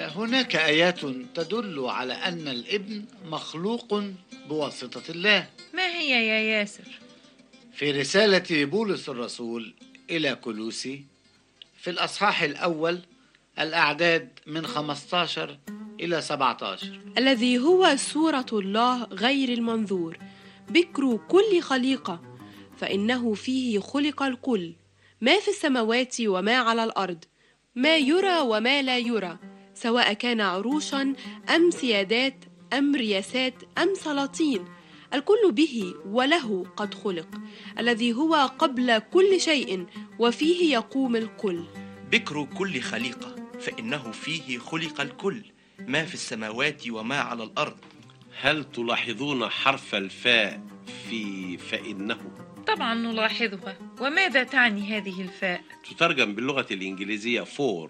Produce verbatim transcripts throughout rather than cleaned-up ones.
هناك آيات تدل على أن الابن مخلوق بواسطة الله. ما هي يا ياسر؟ في رسالة بولس الرسول إلى كولوسي في الأصحاح الأول الأعداد من خمسة عشر إلى سبعة عشر: الذي هو صورة الله غير المنظور، بكر كل خليقة، فإنه فيه خلق الكل، ما في السماوات وما على الأرض، ما يرى وما لا يرى، سواء كان عروشا أم سيادات أم رياسات أم سلاطين، الكل به وله قد خلق، الذي هو قبل كل شيء وفيه يقوم الكل. بكر كل خليقة، فإنه فيه خلق الكل، ما في السماوات وما على الأرض. هل تلاحظون حرف الفاء في فإنه؟ طبعا نلاحظها. وماذا تعني هذه الفاء؟ تترجم باللغة الإنجليزية فور،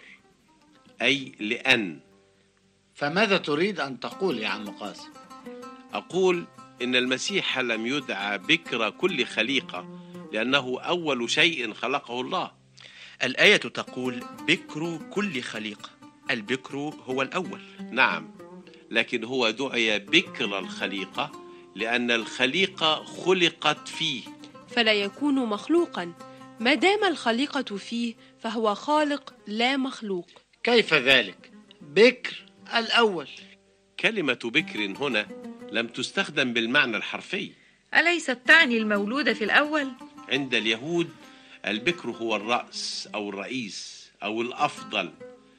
أي لأن. فماذا تريد أن تقول يا عم قاسم؟ أقول إن المسيح لم يدعى بكر كل خليقة لأنه أول شيء خلقه الله. الآية تقول بكر كل خليقة، البكر هو الأول. نعم، لكن هو دعي بكر الخليقة لأن الخليقة خلقت فيه، فلا يكون مخلوقا ما دام الخليقة فيه، فهو خالق لا مخلوق. كيف ذلك؟ بكر الأول. كلمة بكر هنا لم تستخدم بالمعنى الحرفي. أليست تعني المولود في الأول؟ عند اليهود البكر هو الرأس أو الرئيس أو الأفضل.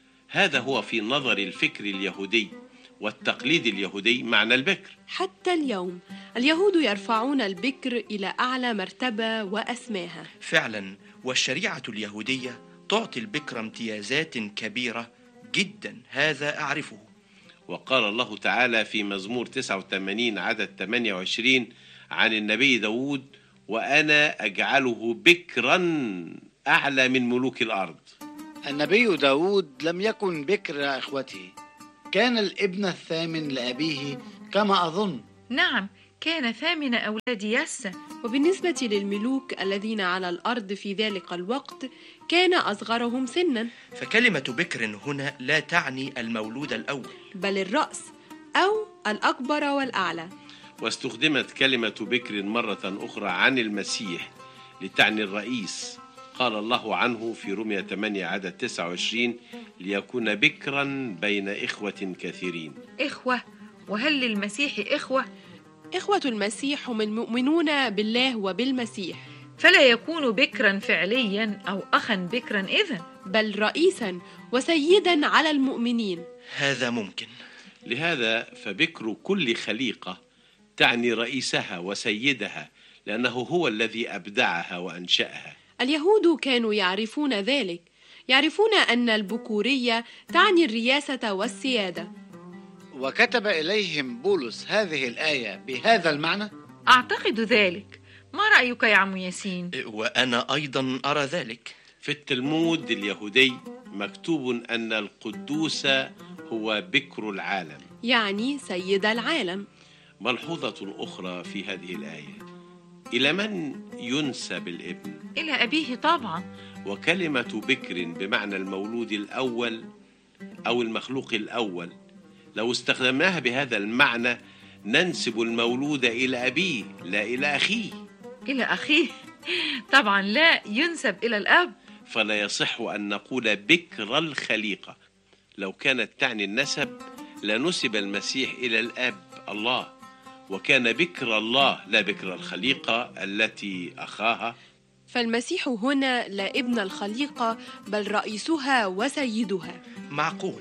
هذا هو في نظر الفكر اليهودي والتقليد اليهودي معنى البكر. حتى اليوم اليهود يرفعون البكر إلى أعلى مرتبة وأسماها. فعلا، والشريعة اليهودية تعطي البكر امتيازات كبيرة جدا، هذا أعرفه. وقال الله تعالى في مزمور تسعة وثمانين عدد ثمانية وعشرين عن النبي داود: وأنا أجعله بكرا أعلى من ملوك الأرض. النبي داود لم يكن بكر إخوته، كان الابن الثامن لأبيه كما أظن. نعم، كان ثامن أولاد يسى. وبالنسبة للملوك الذين على الأرض في ذلك الوقت كان أصغرهم سنا. فكلمة بكر هنا لا تعني المولود الأول، بل الرأس أو الأكبر والأعلى. واستخدمت كلمة بكر مرة أخرى عن المسيح لتعني الرئيس. قال الله عنه في رومية ثمانية عدد تسعة وعشرين: ليكون بكرا بين إخوة كثيرين. إخوة؟ وهل للمسيح إخوة؟ إخوة المسيح هم المؤمنون بالله وبالمسيح. فلا يكون بكرا فعليا أو أخا بكرا إذن، بل رئيسا وسيدا على المؤمنين. هذا ممكن. لهذا فبكر كل خليقة تعني رئيسها وسيدها، لأنه هو الذي أبدعها وأنشأها. اليهود كانوا يعرفون ذلك، يعرفون أن البكورية تعني الرياسة والسيادة. وكتب إليهم بولس هذه الآية بهذا المعنى؟ أعتقد ذلك. ما رأيك يا عم ياسين؟ وأنا أيضا أرى ذلك. في التلمود اليهودي مكتوب أن القدوس هو بكر العالم، يعني سيد العالم. ملحوظة أخرى في هذه الآية: إلى من ينسب الابن؟ إلى أبيه طبعا. وكلمة بكر بمعنى المولود الأول أو المخلوق الأول، لو استخدمناها بهذا المعنى ننسب المولود إلى أبيه لا إلى أخيه. إلى أخيه؟ طبعا لا، ينسب إلى الأب. فلا يصح أن نقول بكر الخليقة. لو كانت تعني النسب لنسب المسيح إلى الأب الله، وكان بكر الله لا بكر الخليقة التي أخاها. فالمسيح هنا لا ابن الخليقة، بل رئيسها وسيدها. معقول.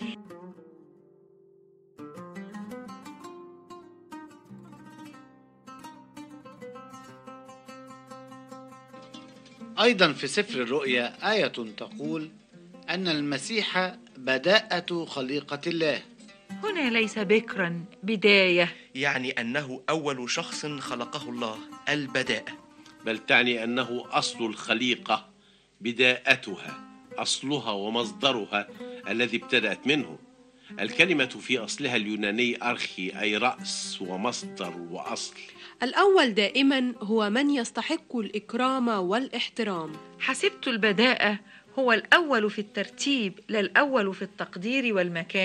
أيضا في سفر الرؤيا آية تقول أن المسيح بداءة خليقة الله. هنا ليس بكرا، بداية، يعني أنه أول شخص خلقه الله، البداءة. بل تعني أنه أصل الخليقة، بداءتها، أصلها ومصدرها الذي ابتدأت منه. الكلمة في أصلها اليوناني أرخي، أي رأس ومصدر وأصل. الأول دائما هو من يستحق الإكرام والاحترام. حسبت البداءة هو الأول في الترتيب، لا الأول في التقدير والمكانة.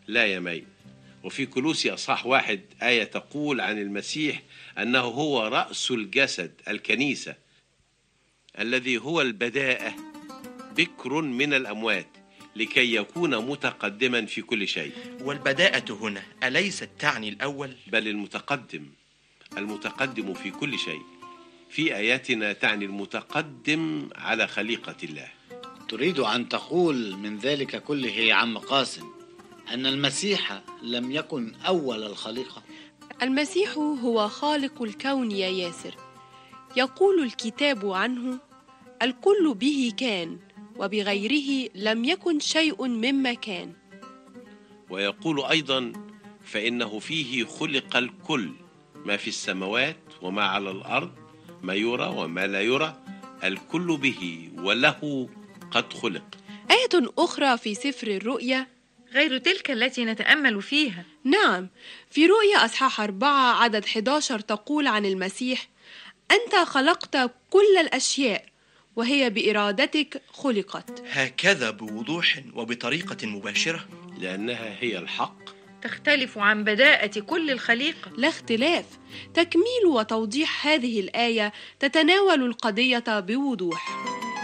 لا يا مي. وفي كولوسي أصحاح واحد آية تقول عن المسيح أنه هو رأس الجسد الكنيسة الذي هو البداءة بكر من الأموات لكي يكون متقدما في كل شيء. والبداءة هنا أليست تعني الأول؟ بل المتقدم، المتقدم في كل شيء. في آياتنا تعني المتقدم على خليقة الله. تريد أن تقول من ذلك كله يا عم قاسم أن المسيح لم يكن أول الخليقة؟ المسيح هو خالق الكون يا ياسر. يقول الكتاب عنه: الكل به كان، وبغيره لم يكن شيء مما كان. ويقول أيضا: فإنه فيه خلق الكل، ما في السماوات وما على الأرض، ما يرى وما لا يرى، الكل به وله قد خلق. آية أخرى في سفر الرؤيا غير تلك التي نتأمل فيها. نعم، في رؤيا أصحاح أربعة عدد أحد عشر تقول عن المسيح: أنت خلقت كل الأشياء وهي بإرادتك خلقت. هكذا بوضوح وبطريقة مباشرة، لأنها هي الحق، تختلف عن بداءة كل الخليقة. لا اختلاف. تكميل وتوضيح هذه الآية تتناول القضية بوضوح.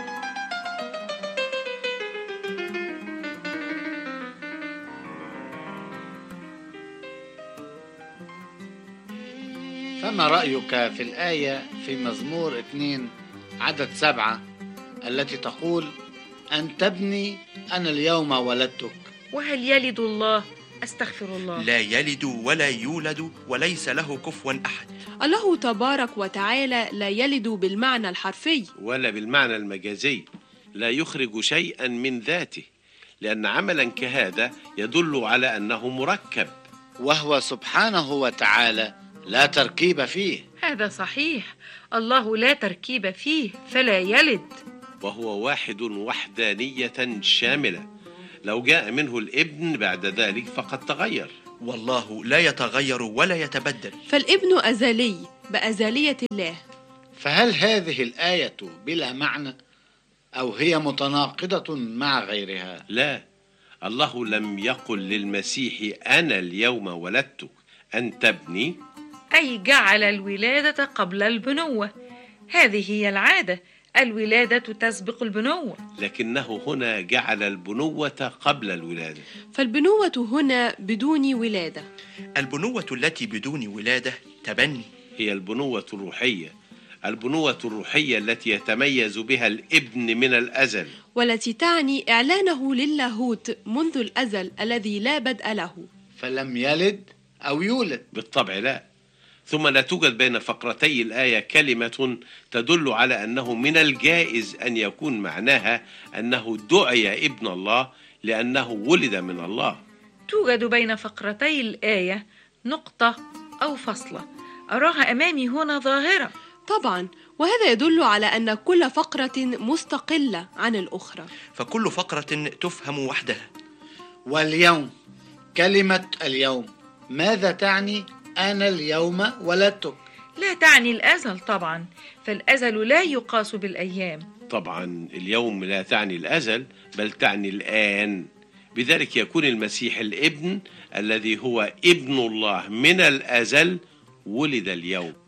فما رأيك في الآية في مزمور اثنين عدد سبعة التي تقول: أن تبني أنا اليوم ولدتك؟ وهل يلد الله؟ أستغفر الله. لا يلد ولا يولد وليس له كفوا أحد. الله تبارك وتعالى لا يلد بالمعنى الحرفي ولا بالمعنى المجازي، لا يخرج شيئا من ذاته، لأن عملا كهذا يدل على أنه مركب، وهو سبحانه وتعالى لا تركيب فيه. هذا صحيح، الله لا تركيب فيه فلا يلد، وهو واحد وحدانية شاملة. لو جاء منه الابن بعد ذلك فقد تغير. والله لا يتغير ولا يتبدل، فالابن أزلي بأزلية الله. فهل هذه الآية بلا معنى أو هي متناقضة مع غيرها؟ لا، الله لم يقل للمسيح أنا اليوم ولدتك أن تبني، أي جعل الولادة قبل البنوة. هذه هي العادة، الولادة تسبق البنوة. لكنه هنا جعل البنوة قبل الولادة. فالبنوة هنا بدون ولادة. البنوة التي بدون ولادة تبني، هي البنوة الروحية، البنوة الروحية التي يتميز بها الابن من الأزل، والتي تعني إعلانه للاهوت منذ الأزل الذي لا بدء له. فلم يلد أو يولد؟ بالطبع لا. ثم لا توجد بين فقرتي الآية كلمة تدل على أنه من الجائز أن يكون معناها أنه دعي ابن الله لأنه ولد من الله. توجد بين فقرتي الآية نقطة أو فصلة، أراها أمامي هنا ظاهرة. طبعا، وهذا يدل على أن كل فقرة مستقلة عن الأخرى، فكل فقرة تفهم وحدها. واليوم، كلمة اليوم ماذا تعني؟ أنا اليوم ولدتك. لا تعني الأزل طبعا، فالأزل لا يقاس بالأيام. طبعا اليوم لا تعني الأزل بل تعني الآن. بذلك يكون المسيح الابن الذي هو ابن الله من الأزل ولد اليوم.